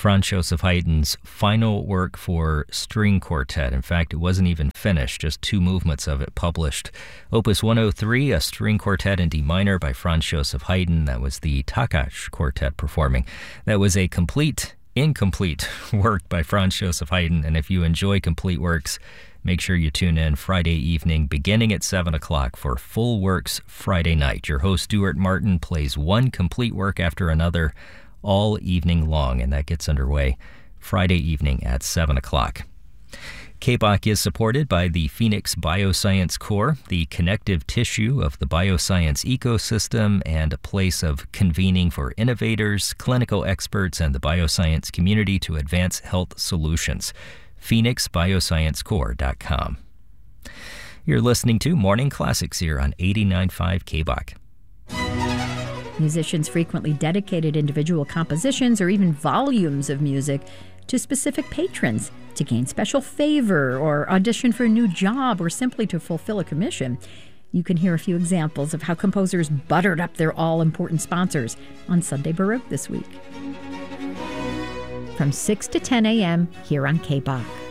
Franz Joseph Haydn's final work for string quartet. In fact, it wasn't even finished, just 2 movements of it published. Opus 103, a string quartet in D minor by Franz Joseph Haydn. That was the Takács Quartet performing. That was a incomplete work by Franz Joseph Haydn, and if you enjoy complete works, make sure you tune in Friday evening beginning at 7 o'clock for Full Works Friday night. Your host, Stuart Martin, plays one complete work after another all evening long, and that gets underway Friday evening at 7 o'clock. KBOC is supported by the Phoenix Bioscience Core, the connective tissue of the bioscience ecosystem and a place of convening for innovators, clinical experts, and the bioscience community to advance health solutions. PhoenixBioscienceCore.com. You're listening to Morning Classics here on 89.5 KBOC. Musicians frequently dedicated individual compositions or even volumes of music to specific patrons to gain special favor or audition for a new job or simply to fulfill a commission. You can hear a few examples of how composers buttered up their all-important sponsors on Sunday Baroque this week. From 6 to 10 a.m. here on KBOC.